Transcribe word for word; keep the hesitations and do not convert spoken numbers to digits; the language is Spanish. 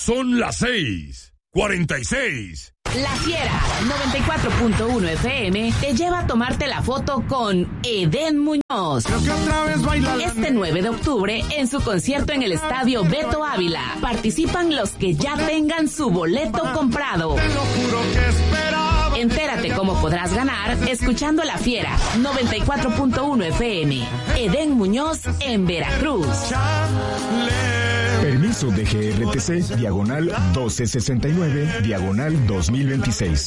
Son las seis, cuarenta y seis. La Fiera noventa y cuatro punto uno F M te lleva a tomarte la foto con Edén Muñoz. Este nueve de octubre en su concierto en el Estadio Beto Ávila. Participan los que ya tengan su boleto comprado. Entérate cómo podrás ganar escuchando La Fiera noventa y cuatro punto uno F M. Edén Muñoz en Veracruz. Permiso de G R T C, diagonal doce sesenta y nueve, diagonal dos mil veintiséis.